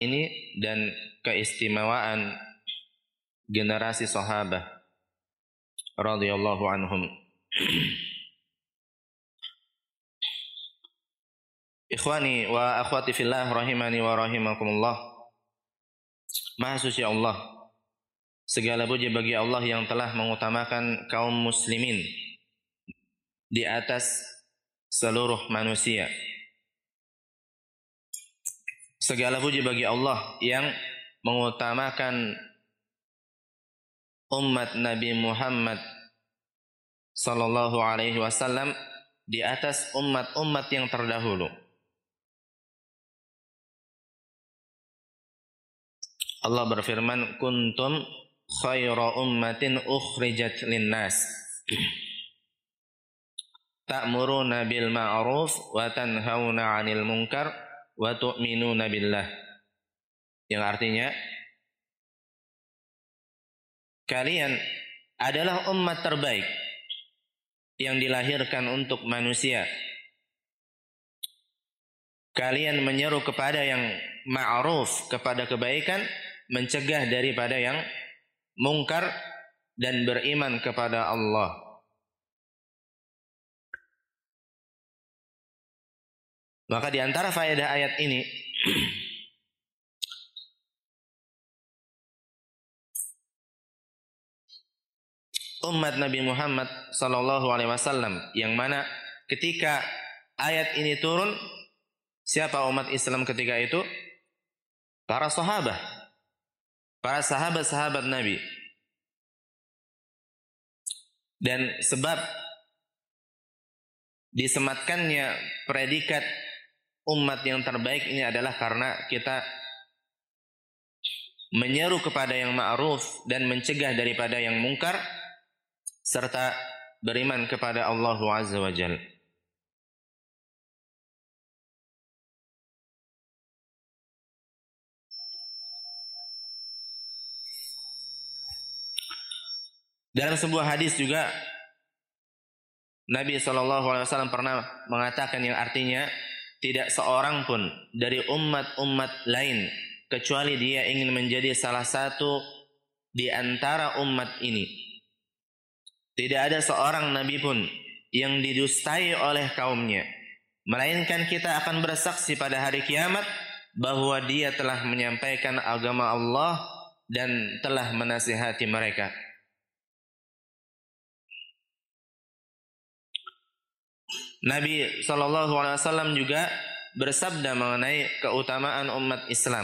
ini dan keistimewaan generasi sahabat radhiyallahu anhum. Ikhwani wa akhwati fillah rahimani wa rahimakumullah. Maha suci Allah, segala puji bagi Allah yang telah mengutamakan kaum muslimin di atas seluruh manusia. Segala puji bagi Allah yang mengutamakan umat Nabi Muhammad sallallahu alaihi wasallam di atas umat-umat yang terdahulu. Allah berfirman, kuntum khaira ummatin ukhrijat linnas ta'muruna bil ma'ruf wa tanhauna 'anil munkar wa tu'minuna billah. Yang artinya, kalian adalah umat terbaik yang dilahirkan untuk manusia. Kalian menyeru kepada yang ma'ruf, kepada kebaikan, mencegah daripada yang mungkar, dan beriman kepada Allah. Maka di antara faedah ayat ini umat Nabi Muhammad sallallahu alaihi wasallam, yang mana ketika ayat ini turun, siapa umat Islam ketika itu? Para sahabat. Para sahabat-sahabat Nabi. Dan sebab disematkannya predikat umat yang terbaik ini adalah karena kita menyeru kepada yang ma'ruf dan mencegah daripada yang mungkar, serta beriman kepada Allah Azza wa Jalla. Dalam sebuah hadis juga Nabi SAW pernah mengatakan yang artinya, tidak seorang pun dari umat-umat lain kecuali dia ingin menjadi salah satu di antara umat ini. Tidak ada seorang nabi pun yang didustai oleh kaumnya, melainkan kita akan bersaksi pada hari kiamat bahwa dia telah menyampaikan agama Allah dan telah menasihati mereka. Nabi SAW juga bersabda mengenai keutamaan umat Islam.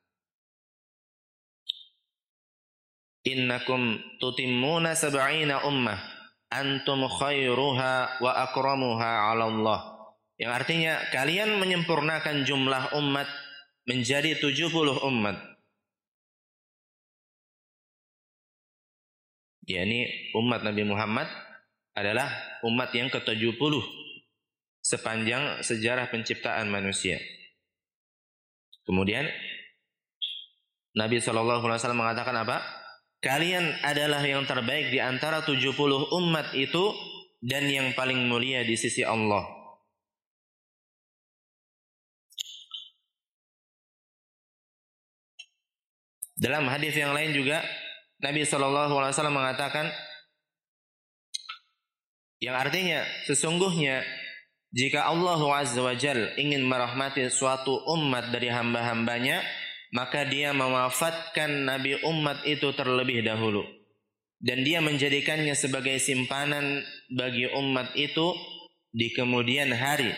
Innakum tutimmuna sab'ina ummah antum khairuha wa akramuha 'ala Allah. Yang artinya kalian menyempurnakan jumlah umat menjadi 70 umat. yakni umat Nabi Muhammad adalah umat yang ke-70 sepanjang sejarah penciptaan manusia. Kemudian Nabi SAW mengatakan apa? Kalian adalah yang terbaik di antara 70 umat itu dan yang paling mulia di sisi Allah. Dalam hadis yang lain juga Nabi SAW mengatakan yang artinya sesungguhnya jika Allah Azza wa Jalla ingin merahmati suatu umat dari hamba-hambanya, maka dia mewafatkan nabi umat itu terlebih dahulu dan dia menjadikannya sebagai simpanan bagi umat itu di kemudian hari.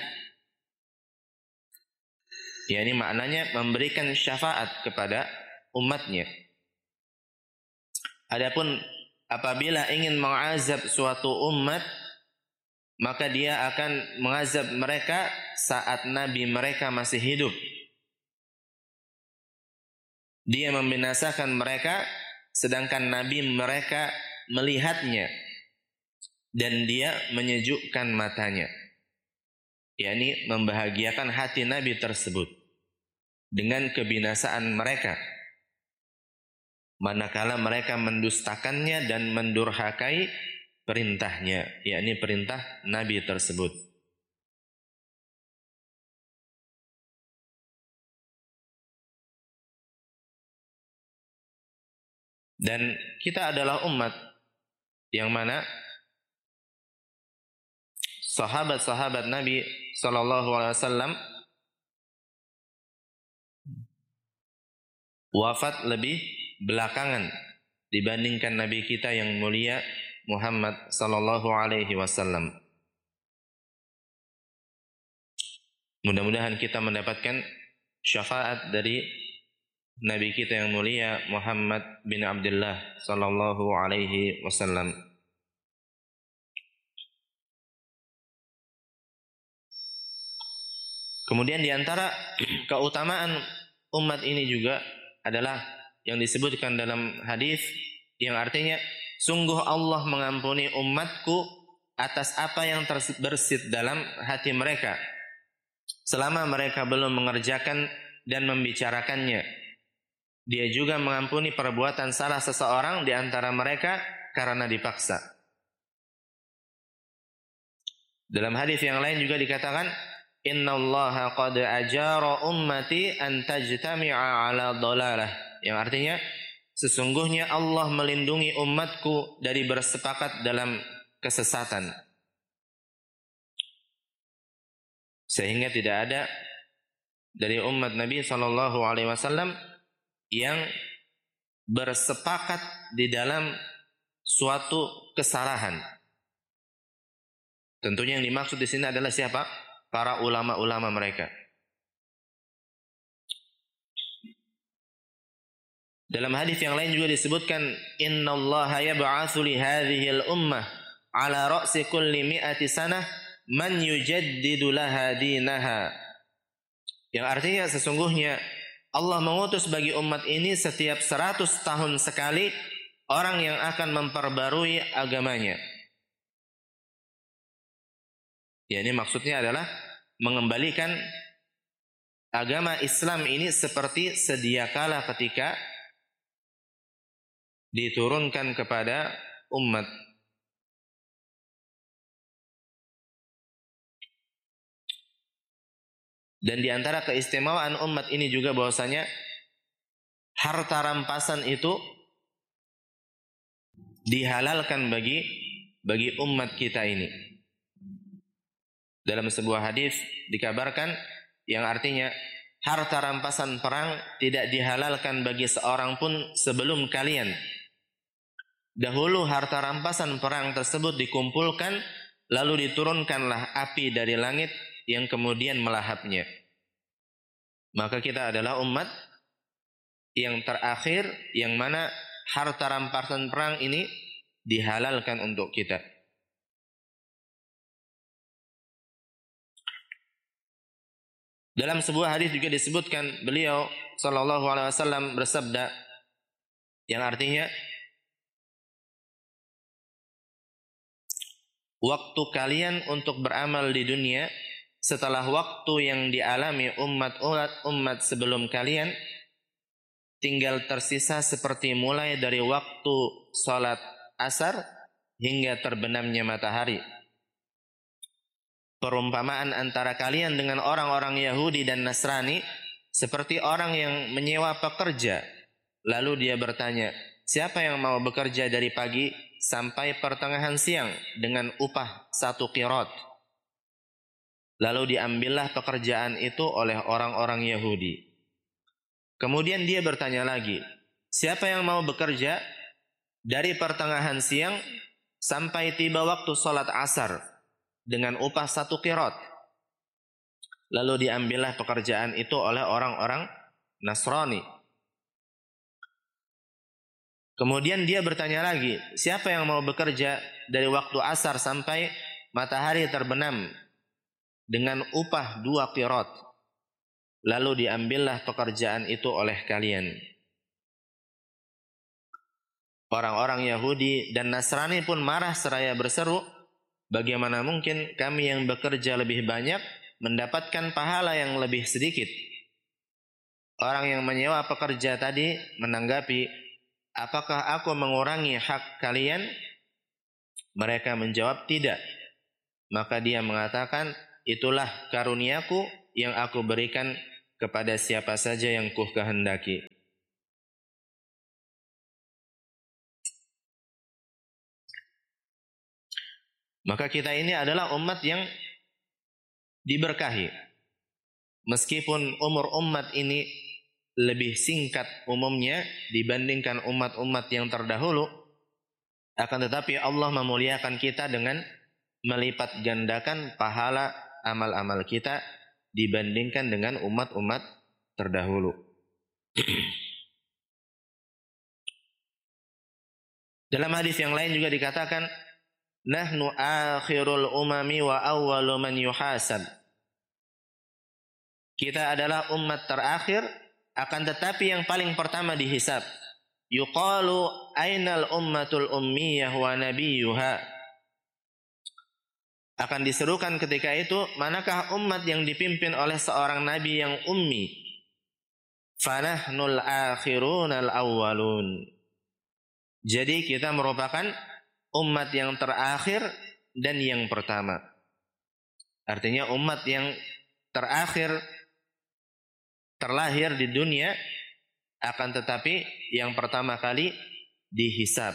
Yani maknanya memberikan syafaat kepada umatnya. Adapun apabila ingin mengazab suatu umat, maka dia akan mengazab mereka saat nabi mereka masih hidup. Dia membinasakan mereka sedangkan nabi mereka melihatnya dan dia menyejukkan matanya. yakni membahagiakan hati nabi tersebut dengan kebinasaan mereka manakala mereka mendustakannya dan mendurhakai perintahnya, yakni perintah nabi tersebut. Dan kita adalah umat yang mana sahabat-sahabat Nabi SAW wafat lebih belakangan dibandingkan Nabi kita yang mulia Muhammad SAW. Mudah-mudahan kita mendapatkan syafaat dari Nabi kita yang mulia Muhammad bin Abdullah sallallahu alaihi wasallam. Kemudian di antara keutamaan umat ini juga adalah yang disebutkan dalam hadis yang artinya sungguh Allah mengampuni umatku atas apa yang terbersit dalam hati mereka selama mereka belum mengerjakan dan membicarakannya. Dia juga mengampuni perbuatan salah seseorang di antara mereka karena dipaksa. Dalam hadis yang lain juga dikatakan, "Innallaha qad ajara ummati an tajtami'a 'ala dhalalah." Yang artinya, sesungguhnya Allah melindungi umatku dari bersepakat dalam kesesatan. Sehingga tidak ada dari umat Nabi SAW yang bersepakat di dalam suatu kesalahan. Tentunya yang dimaksud di sini adalah siapa? Para ulama-ulama mereka. Dalam hadis yang lain juga disebutkan, "Innallaha yab'atsu li hadhil ummah 'ala ra'si kulli mi'ati sanah man yujaddidu laha dinaha." Yang artinya sesungguhnya Allah mengutus bagi umat ini setiap 100 tahun sekali orang yang akan memperbarui agamanya. Ya, ini maksudnya adalah mengembalikan agama Islam ini seperti sedia kala ketika diturunkan kepada umat. Dan di antara keistimewaan umat ini juga bahwasanya harta rampasan itu dihalalkan bagi umat kita ini. Dalam sebuah hadis dikabarkan yang artinya harta rampasan perang tidak dihalalkan bagi seorang pun sebelum kalian. Dahulu harta rampasan perang tersebut dikumpulkan, lalu diturunkanlah api dari langit yang kemudian melahapnya. Maka kita adalah umat yang terakhir yang mana harta rampasan perang ini dihalalkan untuk kita. Dalam sebuah hadis juga disebutkan beliau sallallahu alaihi wasallam bersabda yang artinya waktu kalian untuk beramal di dunia setelah waktu yang dialami umat sebelum kalian tinggal tersisa seperti mulai dari waktu salat asar hingga terbenamnya matahari. Perumpamaan antara kalian dengan orang-orang Yahudi dan Nasrani seperti orang yang menyewa pekerja, lalu dia bertanya, siapa yang mau bekerja dari pagi sampai pertengahan siang dengan upah 1 qirot? Lalu diambillah pekerjaan itu oleh orang-orang Yahudi. Kemudian dia bertanya lagi, siapa yang mau bekerja dari pertengahan siang sampai tiba waktu salat asar dengan upah 1 qirot? Lalu diambillah pekerjaan itu oleh orang-orang Nasrani. Kemudian dia bertanya lagi, siapa yang mau bekerja dari waktu asar sampai matahari terbenam dengan upah 2 qirot? Lalu diambillah pekerjaan itu oleh kalian. Orang-orang Yahudi dan Nasrani pun marah seraya berseru, bagaimana mungkin kami yang bekerja lebih banyak mendapatkan pahala yang lebih sedikit? Orang yang menyewa pekerja tadi menanggapi, apakah aku mengurangi hak kalian? Mereka menjawab tidak. Maka dia mengatakan, itulah karuniaku yang aku berikan kepada siapa saja yang ku kehendaki. Maka kita ini adalah umat yang diberkahi. Meskipun umur umat ini lebih singkat umumnya dibandingkan umat-umat yang terdahulu, akan tetapi Allah memuliakan kita dengan melipat gandakan pahala amal-amal kita dibandingkan dengan umat-umat terdahulu. Dalam hadis yang lain juga dikatakan, nahnu akhirul umami wa awwalu man yuhasab. Kita adalah umat terakhir, akan tetapi yang paling pertama dihisab. Yuqalu ainal ummatul ummiyah wa nabiyuha. Akan diserukan ketika itu, manakah umat yang dipimpin oleh seorang nabi yang ummi? Fanahnul akhirunal awwalun. Jadi kita merupakan umat yang terakhir dan yang pertama. Artinya umat yang terakhir terlahir di dunia, akan tetapi yang pertama kali dihisab.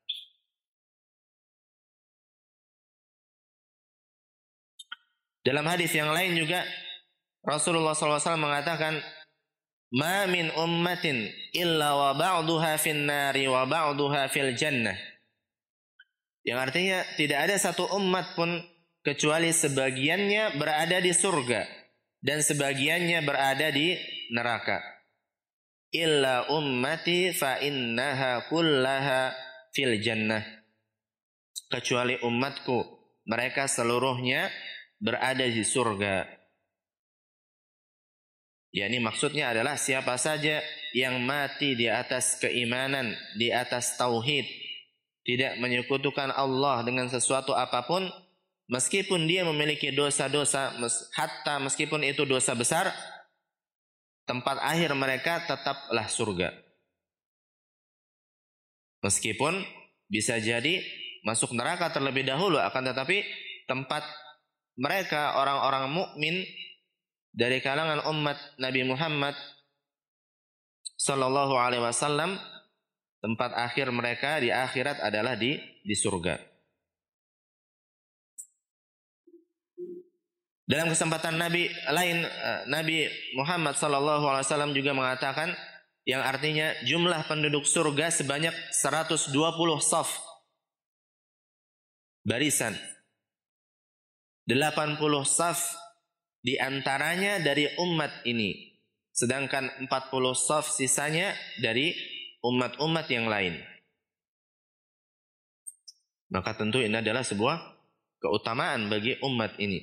Dalam hadis yang lain juga Rasulullah SAW mengatakan, ma min ummatin illa wa ba'duha fin nari wa ba'duha fil jannah. Yang artinya tidak ada satu umat pun kecuali sebagiannya berada di surga dan sebagiannya berada di neraka. Illa ummati fa innaha kullaha fil jannah. Kecuali umatku, mereka seluruhnya berada di surga. Ya, ini maksudnya adalah siapa saja yang mati di atas keimanan, di atas tauhid, tidak menyekutukan Allah dengan sesuatu apapun, meskipun dia memiliki dosa-dosa, hatta meskipun itu dosa besar, tempat akhir mereka tetaplah surga. Meskipun bisa jadi masuk neraka terlebih dahulu, akan tetapi tempat mereka orang-orang mukmin dari kalangan umat Nabi Muhammad sallallahu alaihi wasallam, tempat akhir mereka di akhirat adalah di surga. Dalam kesempatan Nabi lain, Nabi Muhammad sallallahu alaihi wasallam juga mengatakan, yang artinya jumlah penduduk surga sebanyak 120 shaf, barisan. 80 shaf di antaranya dari umat ini, sedangkan 40 shaf sisanya dari umat-umat yang lain. Maka tentu ini adalah sebuah keutamaan bagi umat ini.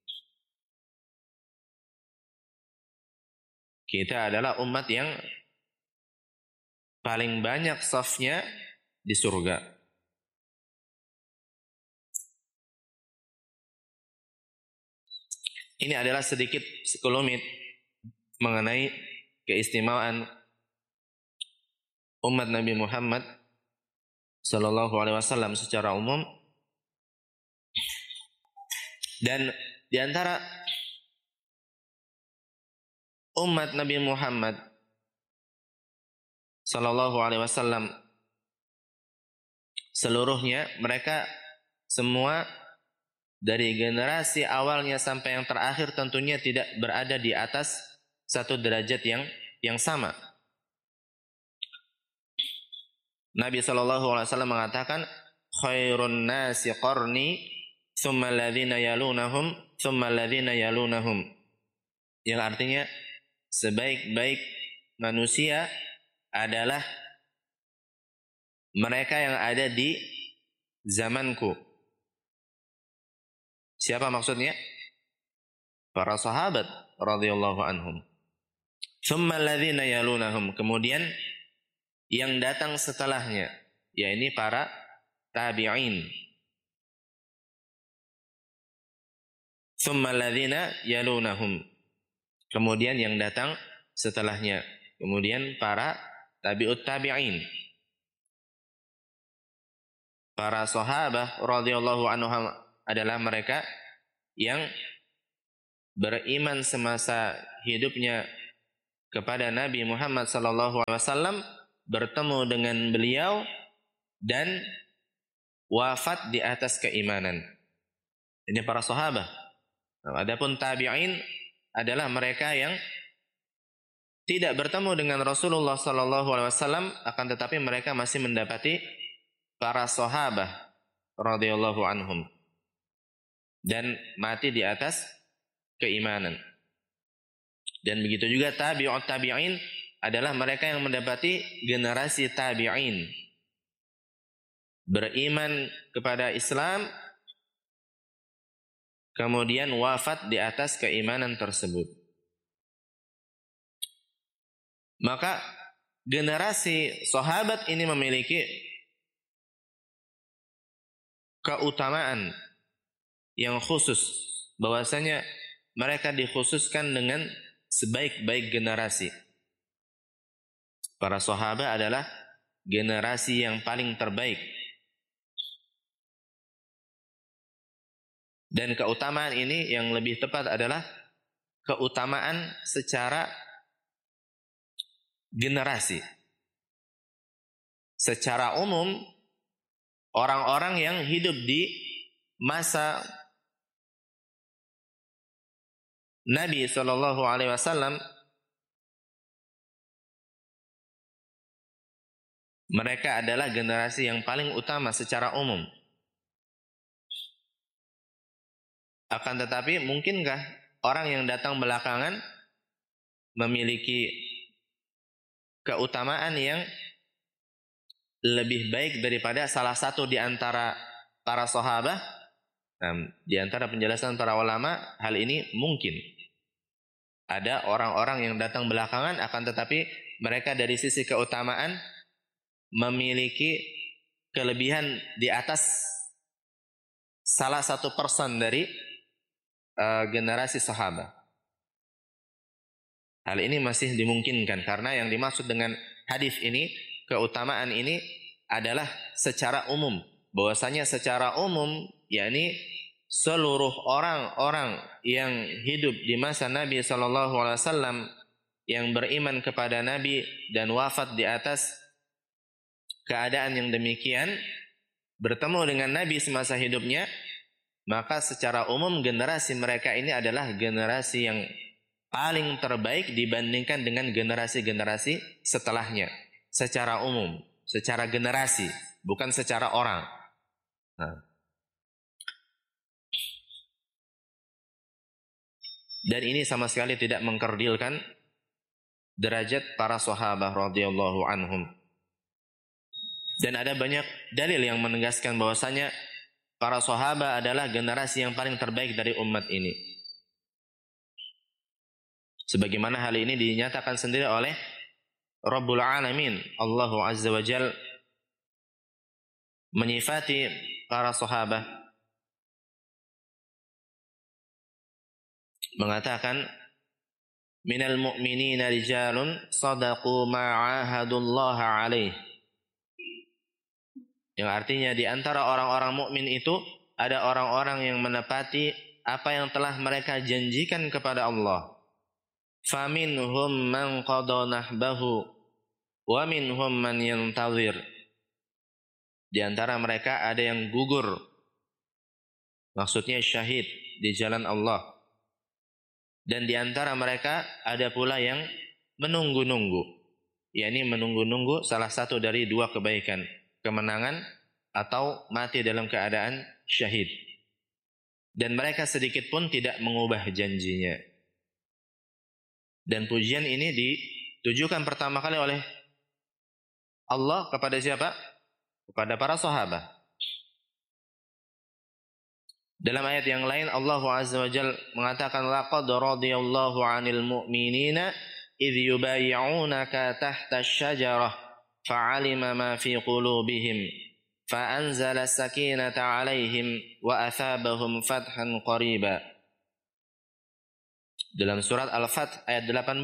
Kita adalah umat yang paling banyak shafnya di surga. Ini adalah sedikit sekelumit mengenai keistimewaan umat Nabi Muhammad sallallahu alaihi wasallam secara umum. Dan di antara umat Nabi Muhammad sallallahu alaihi wasallam seluruhnya, mereka semua dari generasi awalnya sampai yang terakhir tentunya tidak berada di atas satu derajat yang sama. Nabi SAW mengatakan, khairun nasi qarni, thumma alladhina yalunahum, thumma alladhina yalunahum. Yang artinya, sebaik-baik manusia adalah mereka yang ada di zamanku. Siapa maksudnya? Para sahabat radhiyallahu anhum. Thumma alladhina yalunahum. Kemudian yang datang setelahnya, yakni para tabi'in. Thumma alladhina yalunahum. Kemudian yang datang setelahnya. Kemudian para tabi'ut tabi'in. Para sahabat radhiyallahu anhum adalah mereka yang beriman semasa hidupnya kepada Nabi Muhammad SAW, bertemu dengan beliau dan wafat di atas keimanan. Ini para sahabat. Nah, adapun tabi'in adalah mereka yang tidak bertemu dengan Rasulullah sallallahu alaihi wasallam, akan tetapi mereka masih mendapati para sahabat radhiyallahu anhum dan mati di atas keimanan. Dan begitu juga tabi'ut tabi'in adalah mereka yang mendapati generasi tabi'in, beriman kepada Islam kemudian wafat di atas keimanan tersebut. Maka generasi sahabat ini memiliki keutamaan yang khusus, bahwasanya mereka dikhususkan dengan sebaik-baik generasi. Para sahabat adalah generasi yang paling terbaik. Dan keutamaan ini yang lebih tepat adalah keutamaan secara generasi. Secara umum, orang-orang yang hidup di masa Nabi Shallallahu Alaihi Wasallam, mereka adalah generasi yang paling utama secara umum. Akan tetapi, mungkinkah orang yang datang belakangan memiliki keutamaan yang lebih baik daripada salah satu di antara para sahabat? Nah, di antara penjelasan para ulama, hal ini mungkin. Ada orang-orang yang datang belakangan, akan tetapi mereka dari sisi keutamaan memiliki kelebihan di atas salah satu person dari generasi sahabat. Hal ini masih dimungkinkan karena yang dimaksud dengan hadis ini, keutamaan ini adalah secara umum. Bahwasanya secara umum, yakni seluruh orang-orang yang hidup di masa Nabi Sallallahu Alaihi Wasallam yang beriman kepada Nabi dan wafat di atas keadaan yang demikian, bertemu dengan Nabi semasa hidupnya, maka secara umum generasi mereka ini adalah generasi yang paling terbaik dibandingkan dengan generasi-generasi setelahnya. Secara umum, secara generasi, bukan secara orang. Nah. Dan ini sama sekali tidak mengkerdilkan derajat para sahabat radhiyallahu anhum. Dan ada banyak dalil yang menegaskan bahwasanya para sahabat adalah generasi yang paling terbaik dari umat ini. Sebagaimana hal ini dinyatakan sendiri oleh Rabbul Alamin, Allah Azza wa Jal, menyifati para sahabat, mengatakan, minal mu'minina rijalun sadaqu ma'ahadullaha alaih. Yang artinya di antara orang-orang mukmin itu ada orang-orang yang menepati apa yang telah mereka janjikan kepada Allah. Faminhum man qada nahbahu wa minhum man yantazir. Di antara mereka ada yang gugur, maksudnya syahid di jalan Allah. Dan di antara mereka ada pula yang menunggu-nunggu, yakni menunggu-nunggu salah satu dari dua kebaikan, kemenangan atau mati dalam keadaan syahid. Dan mereka sedikit pun tidak mengubah janjinya. Dan pujian ini ditujukan pertama kali oleh Allah kepada siapa? Kepada para sahabat. Dalam ayat yang lain Allah Azza wa Jalla mengatakan, laqad radiyallahu 'anil mu'minina idh yubayyi'unaka tahta asy-syajarah fa'alima ma fi qulubihim fa'anzala as-sakinata 'alaihim wa athabahum fathan qariba. Dalam surat Al-Fath ayat 18,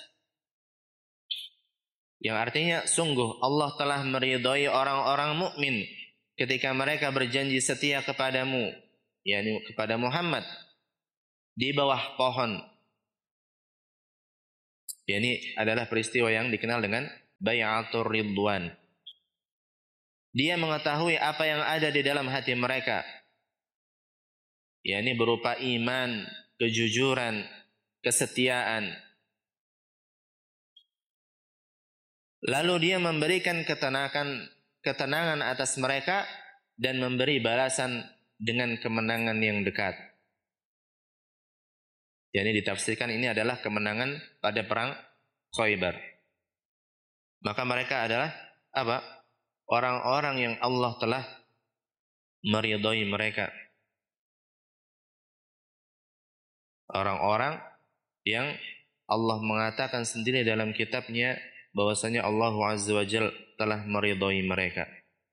yang artinya sungguh Allah telah meridhai orang-orang mukmin ketika mereka berjanji setia kepadamu, yakni kepada Muhammad, di bawah pohon. Ini adalah peristiwa yang dikenal dengan Bai'atur Ridwan. Dia mengetahui apa yang ada di dalam hati mereka. yakni berupa iman, kejujuran, kesetiaan. Lalu dia memberikan ketenangan atas mereka dan memberi balasan dengan kemenangan yang dekat. Jadi ditafsirkan ini adalah kemenangan pada perang Khaybar. Maka mereka adalah apa? Orang-orang yang Allah telah meridhai mereka. Orang-orang yang Allah mengatakan sendiri dalam kitabnya bahwasanya Allah Azza wa Jalla telah meridhai mereka.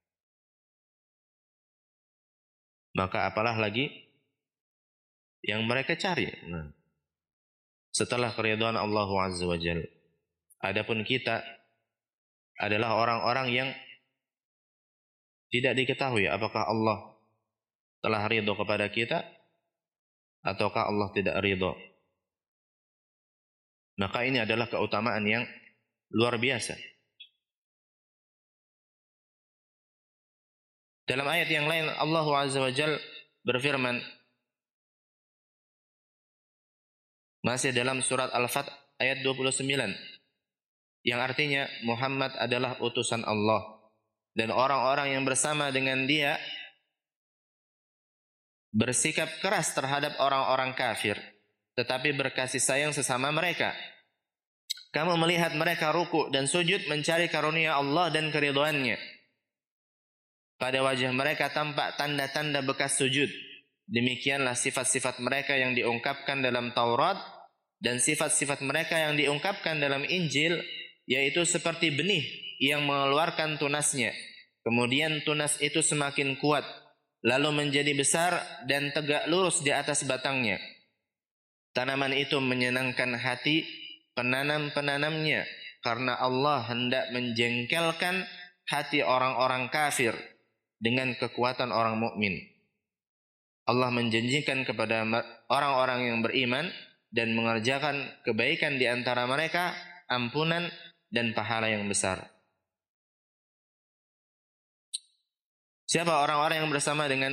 Maka apalah lagi yang mereka cari setelah keridhaan Allah Azza wa Jalla. Adapun kita adalah orang-orang yang tidak diketahui apakah Allah telah ridho kepada kita ataukah Allah tidak ridho. Maka ini adalah keutamaan yang luar biasa. Dalam ayat yang lain Allah Azza wa Jalla berfirman, masih dalam surat Al-Fath ayat 29, yang artinya Muhammad adalah utusan Allah dan orang-orang yang bersama dengan dia bersikap keras terhadap orang-orang kafir, tetapi berkasih sayang sesama mereka. Kamu melihat mereka ruku dan sujud mencari karunia Allah dan keridhaannya. Pada wajah mereka tampak tanda-tanda bekas sujud. Demikianlah sifat-sifat mereka yang diungkapkan dalam Taurat dan sifat-sifat mereka yang diungkapkan dalam Injil, yaitu seperti benih yang mengeluarkan tunasnya. Kemudian tunas itu semakin kuat, lalu menjadi besar dan tegak lurus di atas batangnya. Tanaman itu menyenangkan hati penanam-penanamnya karena Allah hendak menjengkelkan hati orang-orang kafir dengan kekuatan orang mukmin. Allah menjanjikan kepada orang-orang yang beriman dan mengerjakan kebaikan di antara mereka ampunan dan pahala yang besar. Siapa orang-orang yang bersama dengan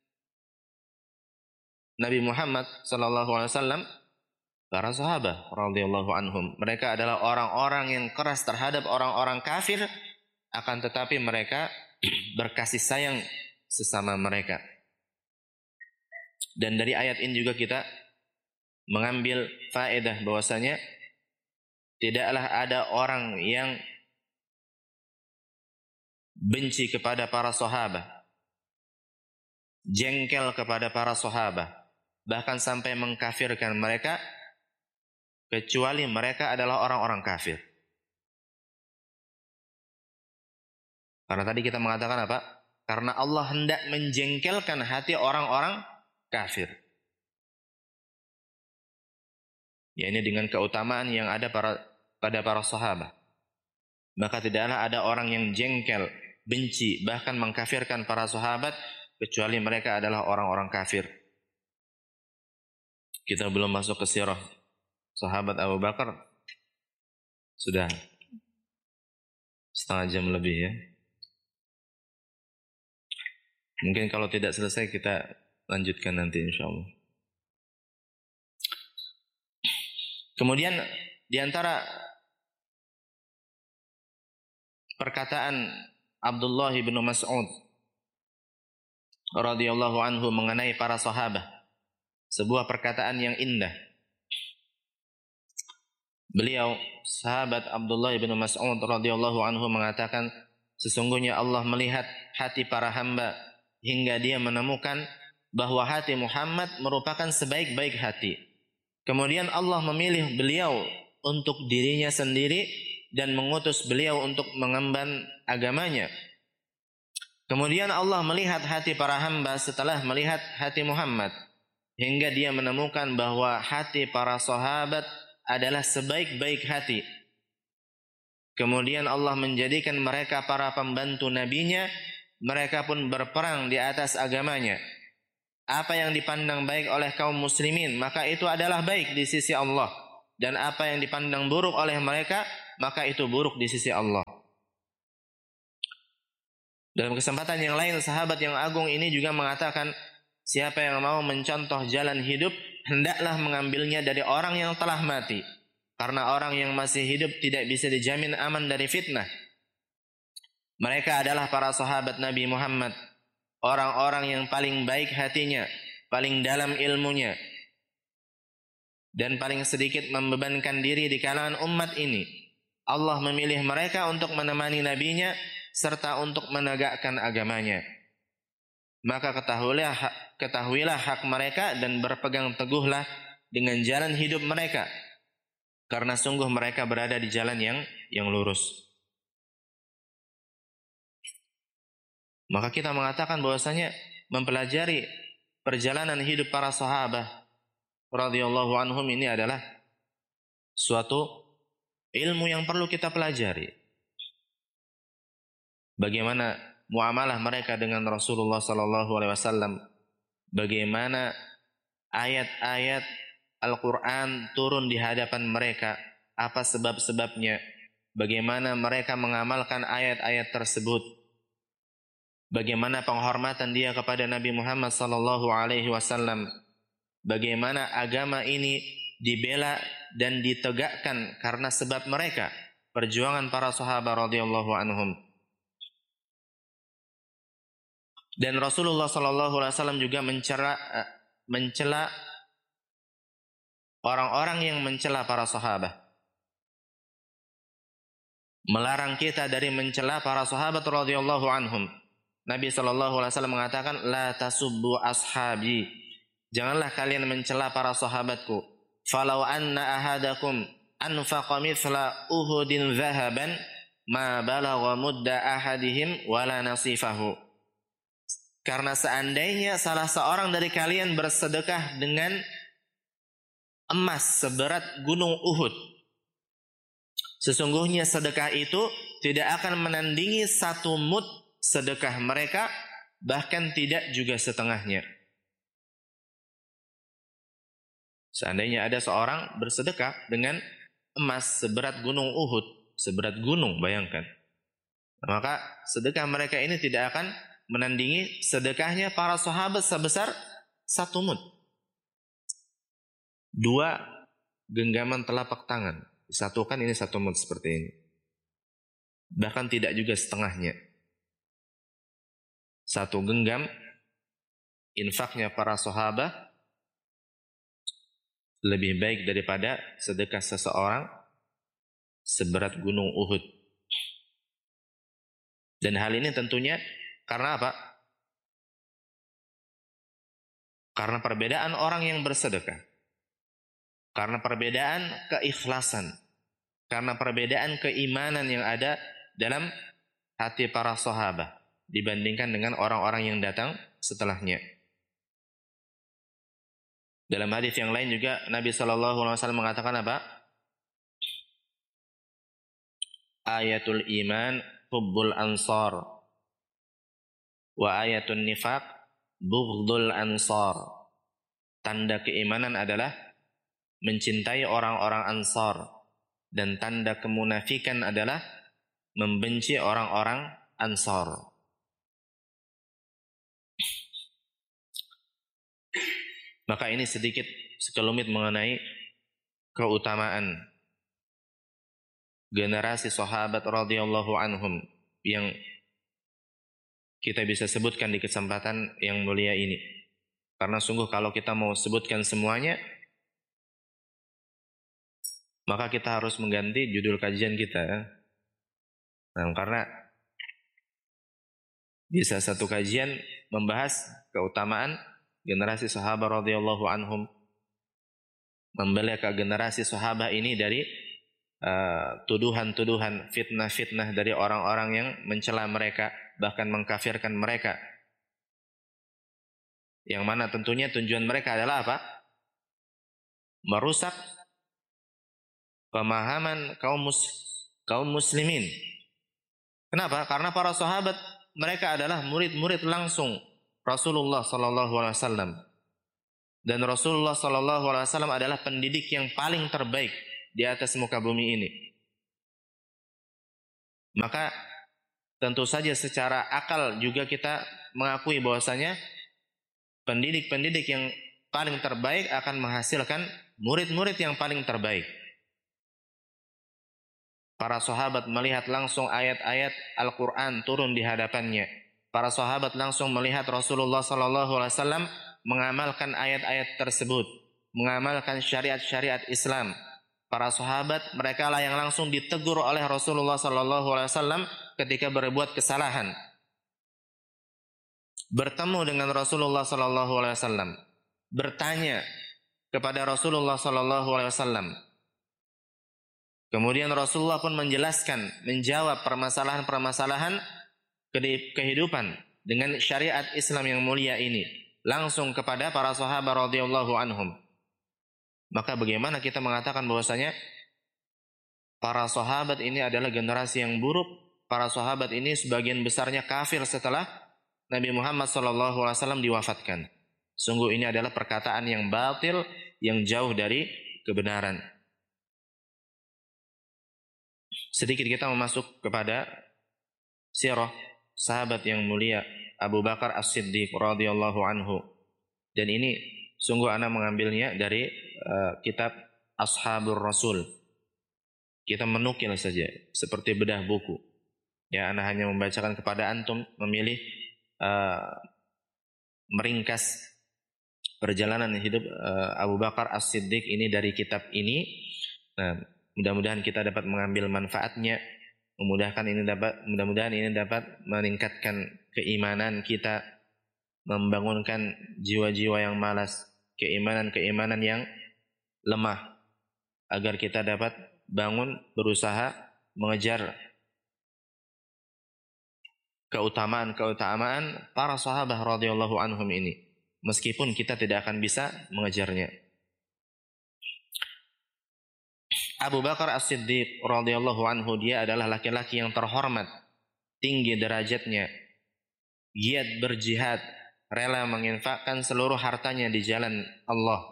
Nabi Muhammad sallallahu alaihi wasallam? Para sahabat radhiyallahu anhum. Mereka adalah orang-orang yang keras terhadap orang-orang kafir, akan tetapi mereka berkasih sayang sesama mereka. Dan dari ayat ini juga kita mengambil faedah bahwasanya tidaklah ada orang yang benci kepada para sahabat, jengkel kepada para sahabat, bahkan sampai mengkafirkan mereka, kecuali mereka adalah orang-orang kafir. Karena tadi kita mengatakan apa? Karena Allah hendak menjengkelkan hati orang-orang kafir. Ya, ini dengan keutamaan yang ada pada para sahabat. Maka tidaklah ada orang yang jengkel, benci, bahkan mengkafirkan para sahabat, kecuali mereka adalah orang-orang kafir. Kita belum masuk ke sirah sahabat Abu Bakar, sudah setengah jam lebih ya. Mungkin kalau tidak selesai kita lanjutkan nanti insyaallah. Kemudian di antara perkataan Abdullah bin Mas'ud radhiyallahu anhu mengenai para sahabat, sebuah perkataan yang indah. Beliau, sahabat Abdullah bin Mas'ud radhiyallahu anhu mengatakan, sesungguhnya Allah melihat hati para hamba hingga dia menemukan bahwa hati Muhammad merupakan sebaik-baik hati. Kemudian Allah memilih beliau untuk dirinya sendiri dan mengutus beliau untuk mengemban agamanya. Kemudian Allah melihat hati para hamba setelah melihat hati Muhammad hingga dia menemukan bahwa hati para sahabat adalah sebaik-baik hati. Kemudian Allah menjadikan mereka para pembantu nabinya, mereka pun berperang di atas agamanya. Apa yang dipandang baik oleh kaum muslimin, maka itu adalah baik di sisi Allah. Dan apa yang dipandang buruk oleh mereka, maka itu buruk di sisi Allah. Dalam kesempatan yang lain, sahabat yang agung ini juga mengatakan, siapa yang mau mencontoh jalan hidup, hendaklah mengambilnya dari orang yang telah mati. Karena orang yang masih hidup tidak bisa dijamin aman dari fitnah. Mereka adalah para sahabat Nabi Muhammad, orang-orang yang paling baik hatinya, paling dalam ilmunya, dan paling sedikit membebankan diri di kalangan umat ini. Allah memilih mereka untuk menemani nabinya serta untuk menegakkan agamanya. Maka ketahuilah hak mereka dan berpegang teguhlah dengan jalan hidup mereka, karena sungguh mereka berada di jalan yang lurus. Maka kita mengatakan bahwasanya mempelajari perjalanan hidup para sahabat radhiyallahu anhum ini adalah suatu ilmu yang perlu kita pelajari. Bagaimana muamalah mereka dengan Rasulullah sallallahu alaihi wasallam, bagaimana ayat-ayat Al-Qur'an turun di hadapan mereka, apa sebab-sebabnya, bagaimana mereka mengamalkan ayat-ayat tersebut, bagaimana penghormatan dia kepada Nabi Muhammad sallallahu alaihi wasallam, bagaimana agama ini dibela dan ditegakkan karena sebab mereka, perjuangan para sahabat radhiyallahu anhum. Dan Rasulullah sallallahu alaihi wasallam juga mencela orang-orang yang mencela para sahabat. Melarang kita dari mencela para sahabat radhiyallahu anhum. Nabi sallallahu alaihi wasallam mengatakan, la tasubbu ashabi. Janganlah kalian mencela para sahabatku. Falau anna ahadakum anfaqa mithla uhudin dhahaban ma balagha mudda ahadihim wala nasifahu. Karena seandainya salah seorang dari kalian bersedekah dengan emas seberat gunung Uhud, sesungguhnya sedekah itu tidak akan menandingi satu mud sedekah mereka, bahkan tidak juga setengahnya. Seandainya ada seorang bersedekah dengan emas seberat gunung Uhud, seberat gunung, bayangkan, maka sedekah mereka ini tidak akan menandingi sedekahnya para sahabat sebesar satu mud. 2 genggaman telapak tangan disatukan, ini satu mud seperti ini, bahkan tidak juga setengahnya. Satu genggam infaknya para sahabat lebih baik daripada sedekah seseorang seberat gunung Uhud. Dan hal ini tentunya karena apa? Karena perbedaan orang yang bersedekah, karena perbedaan keikhlasan, karena perbedaan keimanan yang ada dalam hati para sahabat dibandingkan dengan orang-orang yang datang setelahnya. Dalam hadis yang lain juga Nabi SAW mengatakan apa? Ayatul iman hubbul ansar wa ayatun nifaq bughdul ansar. Tanda keimanan adalah mencintai orang-orang ansar, dan tanda kemunafikan adalah membenci orang-orang ansar. Maka ini sedikit sekelumit mengenai keutamaan generasi sahabat radhiyallahu anhum yang kita bisa sebutkan di kesempatan yang mulia ini. Karena sungguh kalau kita mau sebutkan semuanya, maka kita harus mengganti judul kajian kita. Nah, karena bisa satu kajian membahas keutamaan generasi sahabat radhiyallahu anhum, membela ke generasi sahabat ini dari tuduhan-tuduhan, fitnah-fitnah dari orang-orang yang mencela mereka, bahkan mengkafirkan mereka, yang mana tentunya tujuan mereka adalah apa? Merusak pemahaman kaum muslimin. Kenapa? Karena para sahabat mereka adalah murid-murid langsung Rasulullah sallallahu alaihi wasallam, dan Rasulullah sallallahu alaihi wasallam adalah pendidik yang paling terbaik di atas muka bumi ini. Maka tentu saja secara akal juga kita mengakui bahwasanya pendidik-pendidik yang paling terbaik akan menghasilkan murid-murid yang paling terbaik. Para sahabat melihat langsung ayat-ayat Al-Quran turun di hadapannya. Para sahabat langsung melihat Rasulullah SAW mengamalkan ayat-ayat tersebut, mengamalkan syariat-syariat Islam. Para sahabat mereka lah yang langsung ditegur oleh Rasulullah SAW ketika berbuat kesalahan. Bertemu dengan Rasulullah SAW, bertanya kepada Rasulullah SAW. Kemudian Rasulullah pun menjelaskan, menjawab permasalahan-permasalahan kehidupan dengan syariat Islam yang mulia ini langsung kepada para sahabat radhiyallahu anhum. Maka bagaimana kita mengatakan bahwasanya para sahabat ini adalah generasi yang buruk, para sahabat ini sebagian besarnya kafir setelah Nabi Muhammad SAW diwafatkan. Sungguh ini adalah perkataan yang batil, yang jauh dari kebenaran. Sedikit kita memasuk kepada sirah sahabat yang mulia Abu Bakar As-Siddiq radhiyallahu anhu. Dan ini sungguh ana mengambilnya dari kitab Ashabur Rasul. Kita menukil saja seperti bedah buku. Ya, ana hanya membacakan kepada antum, memilih meringkas perjalanan hidup Abu Bakar As-Siddiq ini dari kitab ini. Nah, mudah-mudahan kita dapat mengambil manfaatnya. Mudah-mudahan ini dapat meningkatkan keimanan kita, membangunkan jiwa-jiwa yang malas, keimanan-keimanan yang lemah, agar kita dapat bangun berusaha mengejar keutamaan para sahabat radhiyallahu anhum ini, meskipun kita tidak akan bisa mengejarnya. Abu Bakar As-Siddiq radhiyallahu anhu, dia adalah laki-laki yang terhormat, tinggi derajatnya, giat berjihad, rela menginfakkan seluruh hartanya di jalan Allah.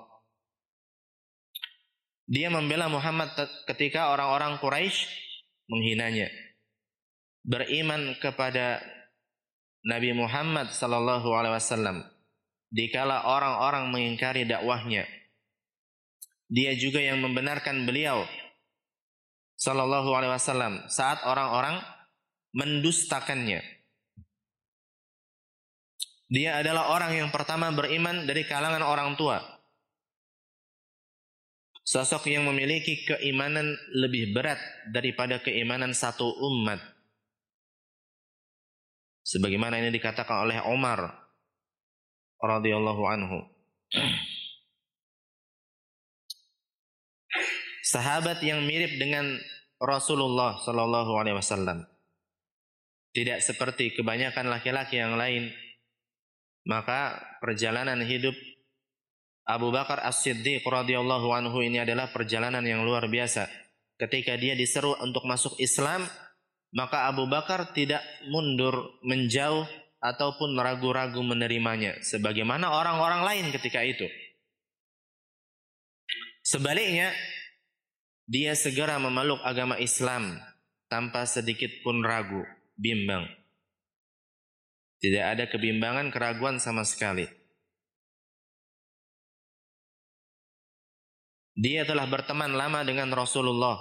Dia membela Muhammad ketika orang-orang Quraisy menghinanya. Beriman kepada Nabi Muhammad sallallahu alaihi wasallam dikala orang-orang mengingkari dakwahnya. Dia juga yang membenarkan beliau sallallahu alaihi wasallam saat orang-orang mendustakannya. Dia adalah orang yang pertama beriman dari kalangan orang tua. Sosok yang memiliki keimanan lebih berat daripada keimanan satu umat. Sebagaimana ini dikatakan oleh Umar radhiyallahu anhu. Sahabat yang mirip dengan Rasulullah sallallahu alaihi wasallam. Tidak seperti kebanyakan laki-laki yang lain. Maka perjalanan hidup Abu Bakar As-Siddiq radhiyallahu anhu ini adalah perjalanan yang luar biasa. Ketika dia diseru untuk masuk Islam, maka Abu Bakar tidak mundur, menjauh ataupun ragu-ragu menerimanya sebagaimana orang-orang lain ketika itu. Sebaliknya, dia segera memeluk agama Islam tanpa sedikit pun ragu, bimbang. Tidak ada kebimbangan, keraguan sama sekali. Dia telah berteman lama dengan Rasulullah